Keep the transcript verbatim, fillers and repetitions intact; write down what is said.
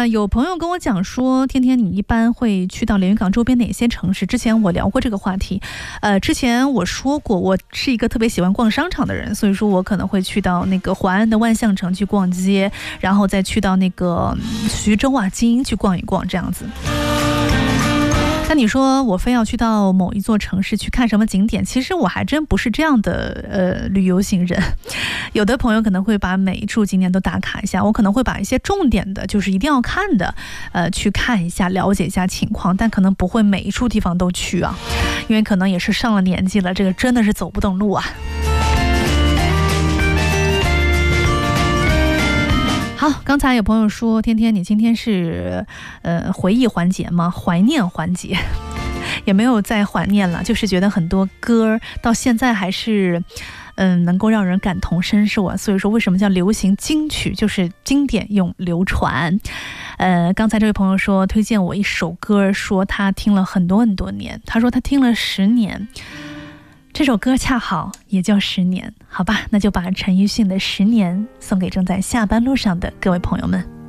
呃，有朋友跟我讲说，天天你一般会去到连云港周边哪些城市？之前我聊过这个话题，呃，之前我说过，我是一个特别喜欢逛商场的人，所以说我可能会去到那个淮安的万象城去逛街，然后再去到那个徐州啊、金鹰去逛一逛，这样子。那你说我非要去到某一座城市去看什么景点，其实我还真不是这样的呃旅游型人。有的朋友可能会把每一处景点都打卡一下，我可能会把一些重点的，就是一定要看的，呃，去看一下，了解一下情况，但可能不会每一处地方都去啊，因为可能也是上了年纪了，这个真的是走不动路啊。好，刚才有朋友说，天天你今天是呃回忆环节吗？怀念环节。也没有再怀念了，就是觉得很多歌到现在还是嗯能够让人感同身受啊。所以说为什么叫流行金曲，就是经典永流传。呃刚才这位朋友说推荐我一首歌，说他听了很多很多年，他说他听了十年，这首歌恰好也叫十年。好吧，那就把陈奕迅的十年送给正在下班路上的各位朋友们。